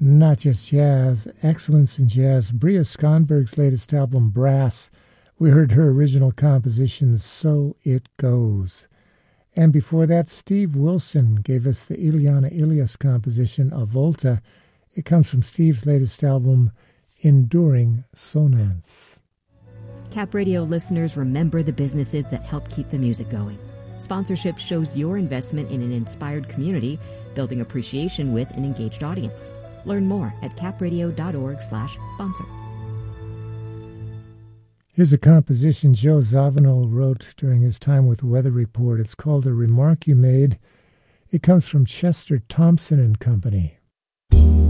Not just jazz, excellence in jazz. Bria Skonberg's latest album, Brass. We heard her original composition, So It Goes. And before that, Steve Wilson gave us the Ileana Ilias composition, A Volta. It comes from Steve's latest album, Enduring Sonance. Cap Radio listeners, remember the businesses that help keep the music going. Sponsorship shows your investment in an inspired community, building appreciation with an engaged audience. Learn more at capradio.org/sponsor. Here's a composition Joe Zawinul wrote during his time with Weather Report. It's called A Remark You Made. It comes from Chester Thompson and Company.